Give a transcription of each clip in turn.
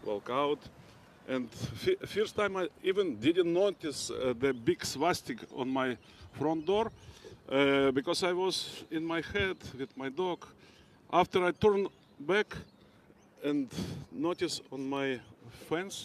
walk out. And first time I even didn't notice the big swastika on my front door because I was in my head with my dog. After I turned back and noticed on my fence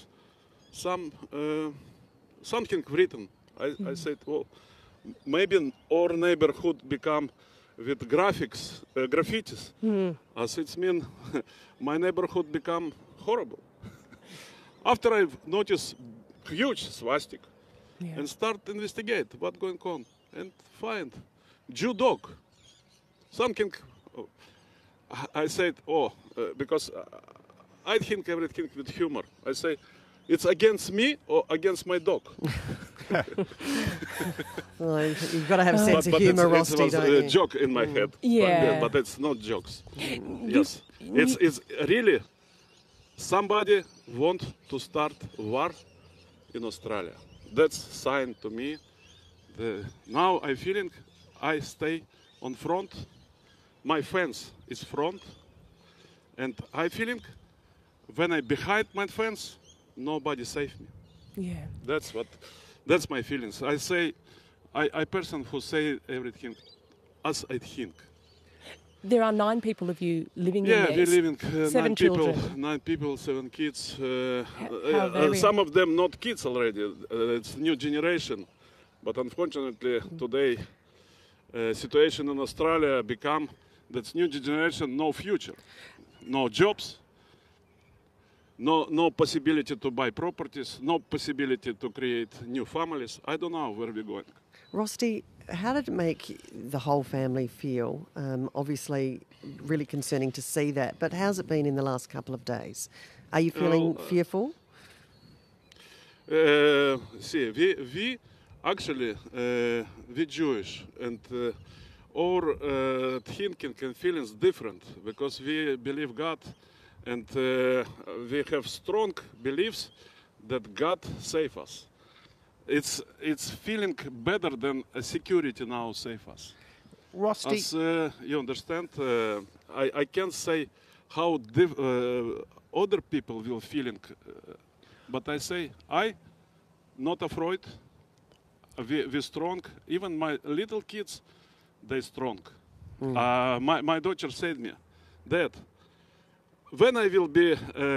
something written. I said, well, maybe our neighborhood become with graffitis, as it means my neighborhood become horrible. After I noticed huge swastika and start investigate what's going on and find Jew dog. Something, I said, because I think everything with humor. I say, it's against me or against my dog? Well, you've got to have a sense of humour, Rusty, it was don't a you? joke in my head. Yeah. But it's not jokes. Yes. It's really somebody want to start war in Australia. That's sign to me. Now I feeling I stay on front. My fence is front. And I feeling when I behind my fence, nobody save me. Yeah. That's my feelings. I say, I person who say everything as I think. There are 9 people of you living in there. Yeah, we're living 7 children. 9 people, 7 kids. How very- Some of them not kids already. It's new generation. But unfortunately, today, situation in Australia become that's new generation, no future, no jobs, no possibility to buy properties, no possibility to create new families. I don't know where we're going. Rusty, how did it make the whole family feel? Obviously, really concerning to see that, but how's it been in the last couple of days? Are you feeling fearful? See, we actually, we Jewish, and our thinking and feelings different because we believe God, and we have strong beliefs that God save us. It's feeling better than security now save us. Rusty, As you understand, I can't say how other people will feeling, but I say I not afraid. We strong. Even my little kids, they strong. My daughter said me, Dad, when I will be